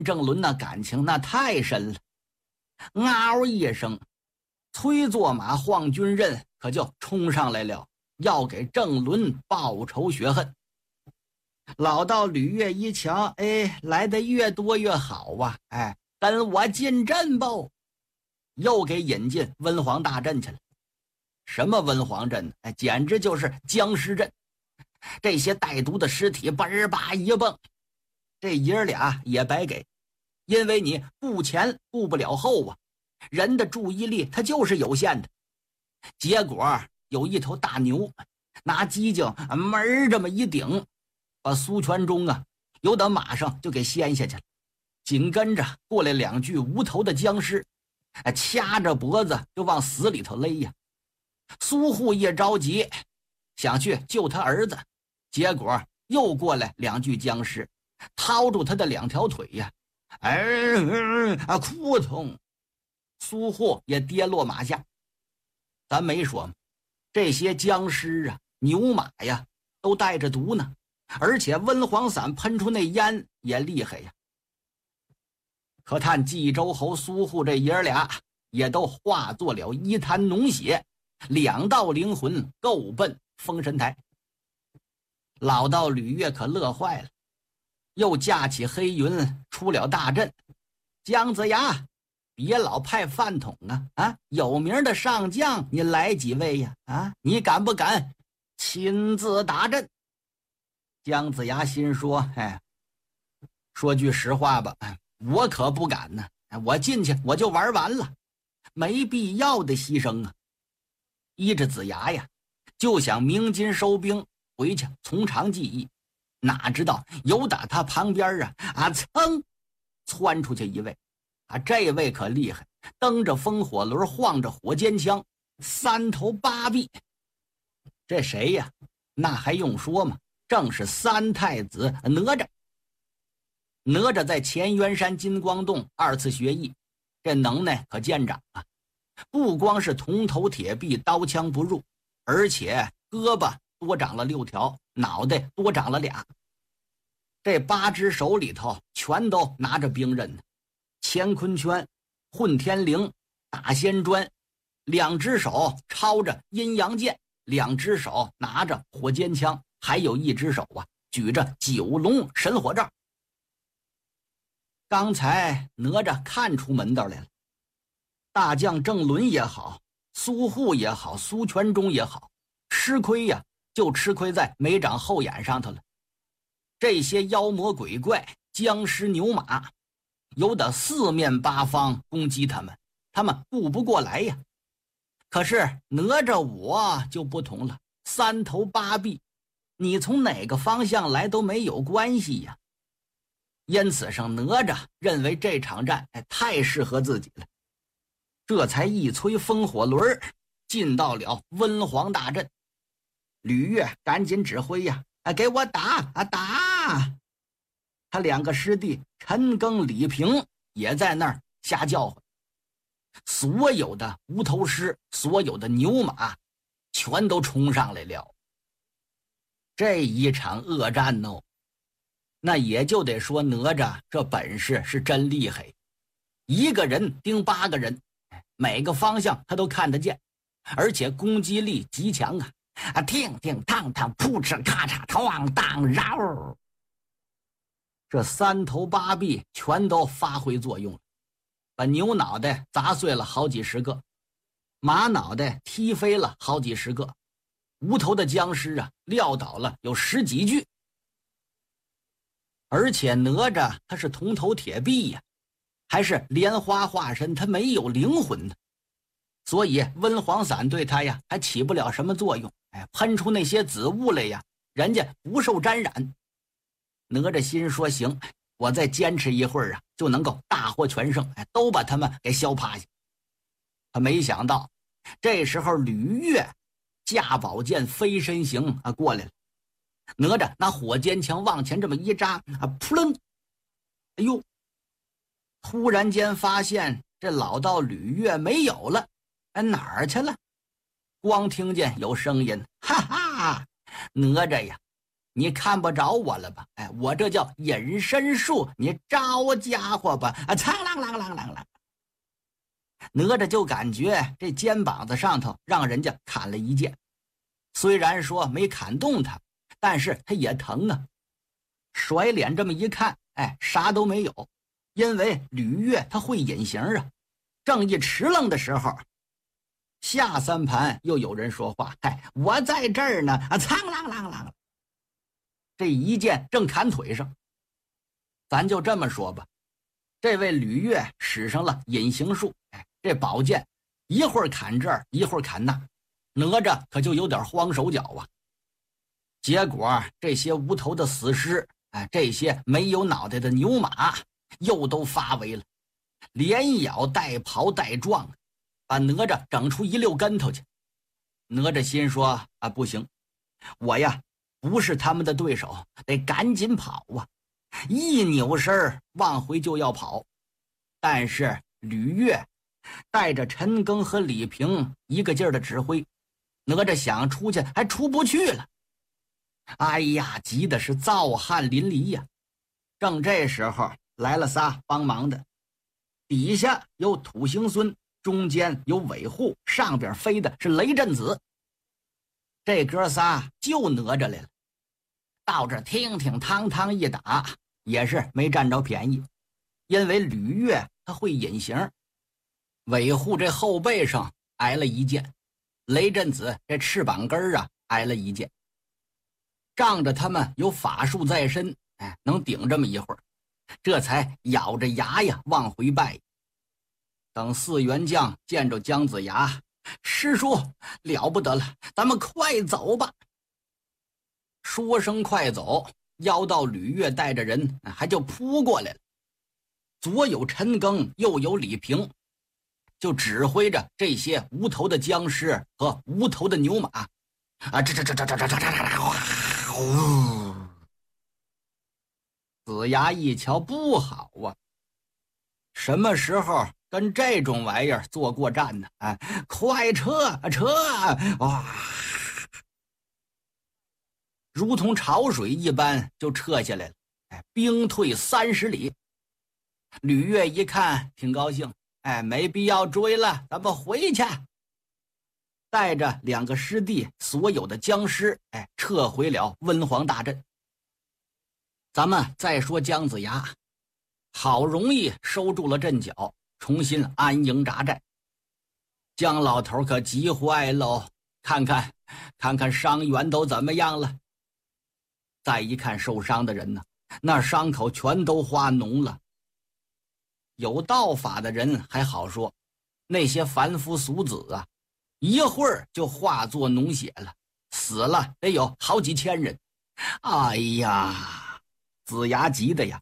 郑伦那感情那太深了。嗷一声，催坐马晃军刃可就冲上来了，要给郑伦报仇雪恨。老道吕岳一瞧，来的越多越好啊，跟我进阵吧，又给引进温皇大阵去了。什么温皇阵？简直就是僵尸阵。这些带毒的尸体嘣儿吧一蹦，这爷儿俩也白给，因为你顾前顾不了后啊，人的注意力它就是有限的。结果有一头大牛拿犄角门儿这么一顶，把苏全忠由到马上就给掀下去了。紧跟着过来2具无头的僵尸，掐着脖子就往死里头勒呀。苏护一着急想去救他儿子，结果又过来2具僵尸，掏住他的2条腿呀，哭痛。苏护也跌落马下。咱没说吗？这些僵尸牛马呀，都带着毒呢，而且温黄散喷出那烟也厉害呀。可叹冀州侯苏护这爷儿俩也都化作了一滩脓血，2道灵魂够奔封神台。老道吕岳可乐坏了，又架起黑云出了大阵。姜子牙，别老派饭桶有名的上将你来几位呀？你敢不敢亲自打阵？姜子牙心说，说句实话吧，我可不敢呢。我进去我就玩完了，没必要的牺牲啊。依着子牙呀，就想鸣金收兵回去从长计议，哪知道有打他旁边噌窜出去一位，这位可厉害，蹬着风火轮，晃着火尖枪，3头8臂。这谁呀？那还用说吗？正是3太子哪吒。哪吒在乾元山金光洞2次学艺，这能耐可见长啊！不光是铜头铁臂，刀枪不入，而且胳膊多长了6条，脑袋多长了俩。这8只手里头全都拿着兵刃呢，乾坤圈、混天绫、大仙砖，2只手抄着阴阳剑，2只手拿着火尖枪，还有1只手举着9龙神火罩。刚才哪吒看出门道来了，大将郑伦也好，苏护也好，苏全忠也好，吃亏呀，就吃亏在没长后眼上头了。这些妖魔鬼怪、僵尸牛马，有的4面8方攻击他们顾不过来呀。可是哪吒我就不同了，3头8臂，你从哪个方向来都没有关系呀。因此上哪吒认为这场战太适合自己了，这才一催风火轮进到了温黄大阵。吕岳赶紧指挥呀，给我打打！他2个师弟陈庚、李平也在那儿瞎叫唤。所有的无头尸，所有的牛马全都冲上来了。这一场恶战那也就得说哪吒这本事是真厉害，1个人盯8个人，每个方向他都看得见，而且攻击力极强听听烫烫，扑哧咔嚓，哐当绕，这3头8臂全都发挥作用了，把牛脑袋砸碎了好几十个，马脑袋踢飞了好几十个，无头的僵尸撂倒了有10几具。而且哪吒他是铜头铁臂呀，还是莲花化身，他没有灵魂呢，所以温黄散对他还起不了什么作用。喷出那些紫雾来人家不受沾染。哪吒心说行，我再坚持一会儿就能够大获全胜，都把他们给削趴下。他没想到这时候吕岳驾宝剑飞身行过来了。哪吒拿火尖枪往前这么一扎扑棱，哎呦，突然间发现这老道吕岳没有了，哪儿去了？光听见有声音，哈哈，哪吒呀， 你看不着我了吧？哎，我这叫隐身术，你招家伙吧！啊，苍啷啷啷啷啷。哪吒就感觉这肩膀子上头让人家砍了一剑，虽然说没砍动他，但是他也疼啊。甩脸这么一看，哎，啥都没有，因为吕月他会隐形啊。正一迟愣的时候，下三盘又有人说话：“哎，我在这儿呢！”啊，苍啷啷啷，这一剑正砍腿上。咱就这么说吧，这位吕月使上了隐形术，哎，这宝剑一会儿砍这儿，一会儿砍那，哪吒可就有点慌手脚啊。结果这些无头的死尸，哎，这些没有脑袋的牛马又都发威了，连咬带刨带撞，把哪吒整出一溜跟头去。哪吒心说啊，不行，我呀不是他们的对手，得赶紧跑啊！一扭身往回就要跑，但是吕月带着陈庚和李平一个劲儿的指挥，哪吒想出去还出不去了。哎呀，急的是燥汗淋漓呀！正这时候来了仨帮忙的，底下有土行孙，中间有韦护，上边飞的是雷震子。这哥仨救哪吒来了，到这挺挺汤汤一打，也是没占着便宜，因为吕月他会隐形，韦护这后背上挨了一剑，雷震子这翅膀根啊挨了一剑。仗着他们有法术在身，哎，能顶这么一会儿，这才咬着牙呀往回拜。等四员将见着姜子牙，师叔了不得了，咱们快走吧。说声快走，妖道吕月带着人还就扑过来了，左有陈庚，右有李平，就指挥着这些无头的僵尸和无头的牛马啊，这子牙一瞧不好啊，什么时候跟这种玩意儿做过战呢？哎，快撤撤！哇，如同潮水一般就撤下来了，哎，兵退30里。吕月一看挺高兴，哎，没必要追了，咱们回去。带着2个师弟，所有的僵尸，哎，撤回了温皇大阵。咱们再说姜子牙，好容易收住了阵脚，重新安营扎寨。姜老头可急坏喽，看看伤员都怎么样了。再一看受伤的人呢，那伤口全都化脓了。有道法的人还好说，那些凡夫俗子啊，一会儿就化作脓血了，死了得有好几千人。哎呀，子牙急的呀，